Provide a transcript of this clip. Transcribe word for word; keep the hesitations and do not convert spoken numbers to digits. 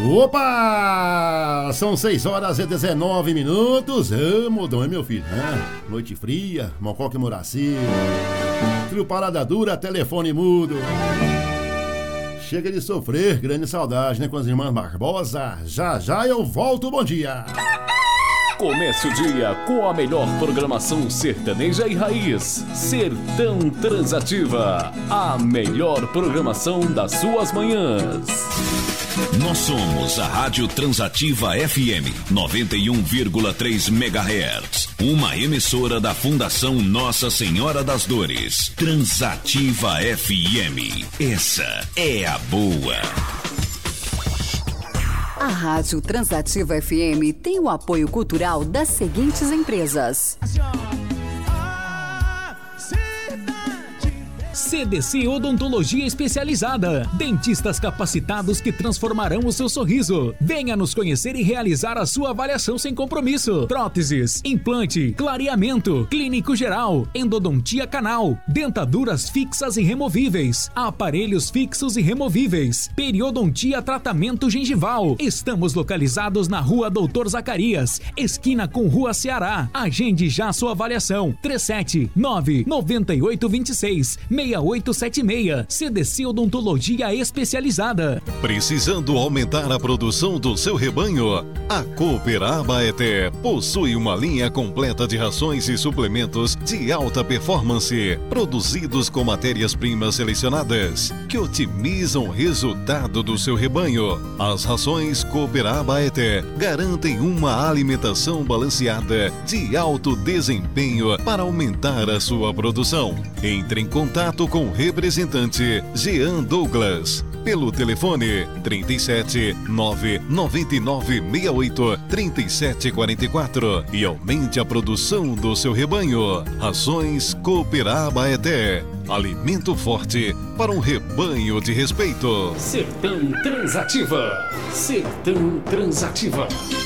Opa! São seis horas e dezenove minutos. Ô, modão, é meu filho, né? Noite fria, Mococa e Muraci. Trio Parada Dura, telefone mudo. Chega de sofrer, grande saudade, né? Com as irmãs Barbosa. Já já eu volto, bom dia. Comece o dia com a melhor programação sertaneja e raiz. Sertão Transativa. A melhor programação das suas manhãs. Nós somos a Rádio Transativa F M noventa e um vírgula três megahertz, uma emissora da Fundação Nossa Senhora das Dores. Transativa F M, essa é a boa. A Rádio Transativa F M tem o apoio cultural das seguintes empresas: C D C Odontologia Especializada. Dentistas capacitados que transformarão o seu sorriso. Venha nos conhecer e realizar a sua avaliação sem compromisso. Próteses, implante, clareamento, clínico geral, endodontia canal, dentaduras fixas e removíveis, aparelhos fixos e removíveis, periodontia tratamento gengival. Estamos localizados na Rua Doutor Zacarias, esquina com Rua Ceará. Agende já sua avaliação. três sete nove nove oito dois seis seis oito sete seis. C D C Odontologia Especializada. Precisando aumentar a produção do seu rebanho? A Cooper Abaeté possui uma linha completa de rações e suplementos de alta performance, produzidos com matérias-primas selecionadas, que otimizam o resultado do seu rebanho. As rações Cooper Abaeté garantem uma alimentação balanceada de alto desempenho para aumentar a sua produção. Entre em contato com o representante Jean Douglas pelo telefone trinta e sete nove nove nove seis oito três sete quatro quatro e aumente a produção do seu rebanho. Rações Cooper Abaeté, alimento forte para um rebanho de respeito. Sertão Transativa. Sertão Transativa.